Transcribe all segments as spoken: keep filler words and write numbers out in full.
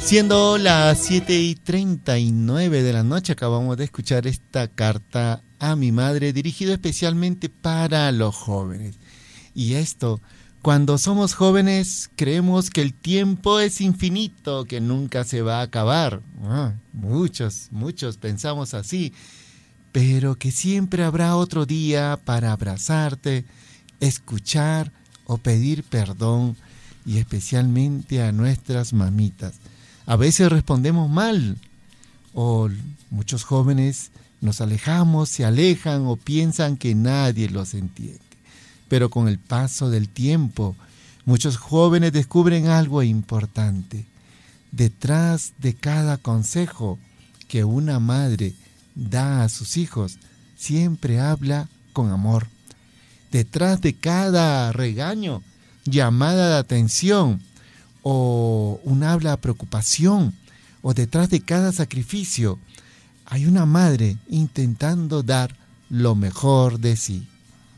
Siendo las siete y treinta y nueve de la noche, acabamos de escuchar esta carta a mi madre, dirigido especialmente para los jóvenes. Y esto, cuando somos jóvenes, creemos que el tiempo es infinito, que nunca se va a acabar. Ah, muchos, muchos pensamos así, pero que siempre habrá otro día para abrazarte, escuchar o pedir perdón, y especialmente a nuestras mamitas. A veces respondemos mal, o muchos jóvenes nos alejamos, se alejan o piensan que nadie los entiende. Pero con el paso del tiempo, muchos jóvenes descubren algo importante. Detrás de cada consejo que una madre da a sus hijos, siempre habla con amor. Detrás de cada regaño, llamada de atención, o un habla de preocupación, o detrás de cada sacrificio, hay una madre intentando dar lo mejor de sí.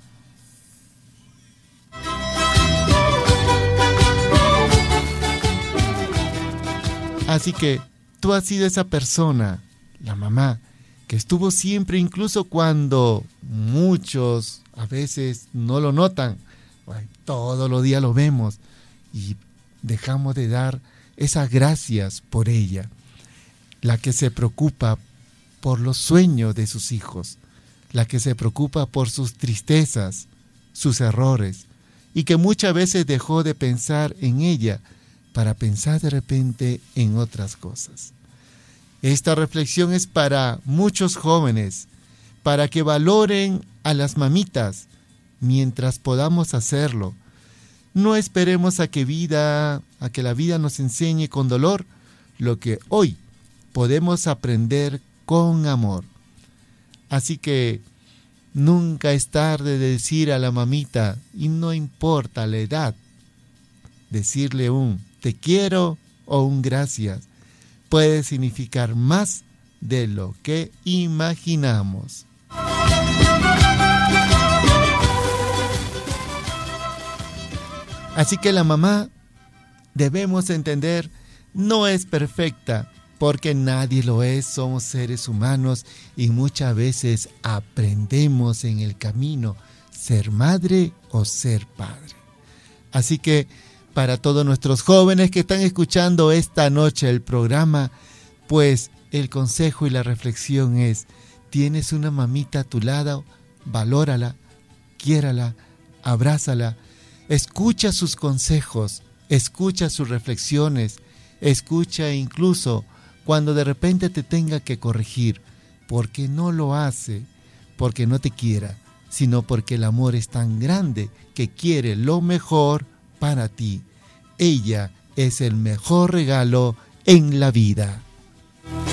Así que tú has sido esa persona, la mamá, que estuvo siempre, incluso cuando muchos a veces no lo notan. Bueno, todos los días lo vemos y dejamos de dar esas gracias por ella. La que se preocupa por los sueños de sus hijos, la que se preocupa por sus tristezas, sus errores, y que muchas veces dejó de pensar en ella para pensar de repente en otras cosas. Esta reflexión es para muchos jóvenes, para que valoren a las mamitas mientras podamos hacerlo. No esperemos a que vida, a que la vida nos enseñe con dolor lo que hoy podemos aprender con amor. Así que nunca es tarde de decir a la mamita, y no importa la edad, decirle un te quiero o un gracias puede significar más de lo que imaginamos. Así que la mamá, debemos entender, no es perfecta, porque nadie lo es, somos seres humanos y muchas veces aprendemos en el camino ser madre o ser padre. Así que para todos nuestros jóvenes que están escuchando esta noche el programa, pues el consejo y la reflexión es, tienes una mamita a tu lado, valórala, quiérala, abrázala, escucha sus consejos, escucha sus reflexiones, escucha incluso cuando de repente te tenga que corregir, porque no lo hace, porque no te quiera, sino porque el amor es tan grande que quiere lo mejor para ti. Ella es el mejor regalo en la vida.